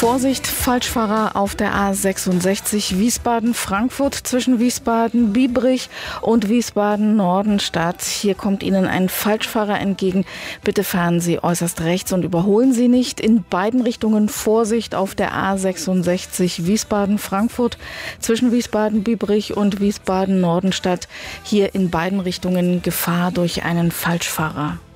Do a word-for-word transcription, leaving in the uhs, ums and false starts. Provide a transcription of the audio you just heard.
Vorsicht, Falschfahrer auf der A sechsundsechzig Wiesbaden-Frankfurt zwischen Wiesbaden-Biebrich und Wiesbaden-Nordenstadt. Hier kommt Ihnen ein Falschfahrer entgegen. Bitte fahren Sie äußerst rechts und überholen Sie nicht. In beiden Richtungen Vorsicht auf der A sechsundsechzig Wiesbaden-Frankfurt zwischen Wiesbaden-Biebrich und Wiesbaden-Nordenstadt. Hier in beiden Richtungen Gefahr durch einen Falschfahrer.